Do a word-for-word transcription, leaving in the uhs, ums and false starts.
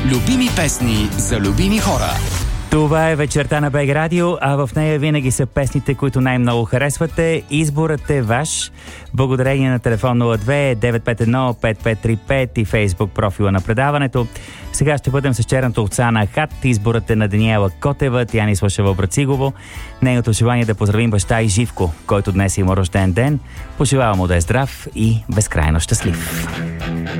Любими песни за любими хора. Това е вечерта на БГ Радио, а в нея винаги са песните, които най-много харесвате. Изборът е ваш. Благодарение на телефон нула две девет пет едно пет пет три пет и Фейсбук профила на предаването. Сега ще бъдем с черната овца на Хат. Изборът е на Даниела Котева. Тя ни слуша в Брацигово. Нейното желание е да поздравим баща и Живко, който днес има рожден ден. Пожелавам му да е здрав и безкрайно щастлив.